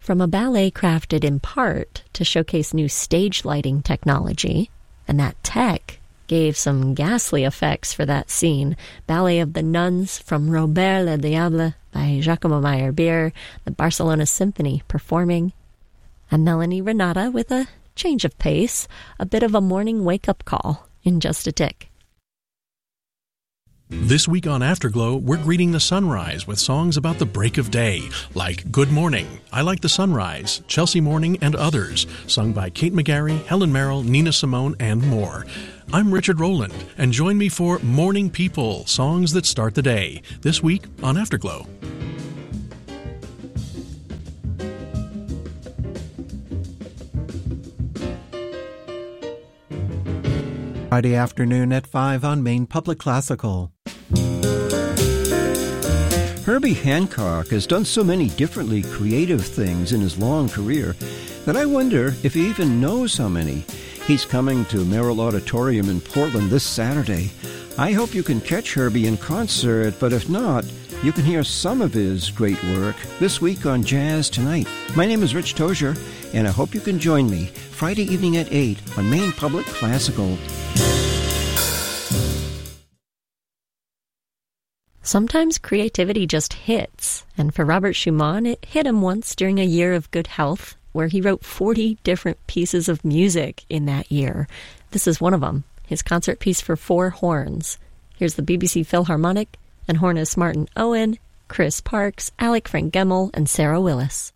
From a ballet crafted in part to showcase new stage lighting technology, and that tech gave some ghastly effects for that scene. Ballet of the Nuns from Robert le Diable by Giacomo Meyerbeer, the Barcelona Symphony performing, and Melanie Renata with a change of pace, a bit of a morning wake-up call in just a tick. This week on Afterglow, we're greeting the sunrise with songs about the break of day, like Good Morning, I Like the Sunrise, Chelsea Morning, and others, sung by Kate McGarry, Helen Merrill, Nina Simone, and more. I'm Richard Rowland, and join me for Morning People, songs that start the day, this week on Afterglow. Friday afternoon at 5 on Maine Public Classical. Herbie Hancock has done so many differently creative things in his long career that I wonder if he even knows how many. He's coming to Merrill Auditorium in Portland this Saturday. I hope you can catch Herbie in concert, but if not, you can hear some of his great work this week on Jazz Tonight. My name is Rich Tozier, and I hope you can join me Friday evening at 8 on Maine Public Classical. Sometimes creativity just hits, and for Robert Schumann, it hit him once during a year of good health, where he wrote 40 different pieces of music in that year. This is one of them, his concert piece for 4 horns. Here's the BBC Philharmonic and hornist Martin Owen, Chris Parks, Alec Frank Gemmell, and Sarah Willis.